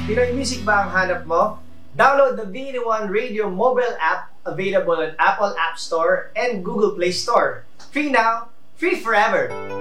Pinoy Music ba ang hanap mo? Download the VD1 Radio mobile app available on Apple App Store and Google Play Store. Free now, free forever!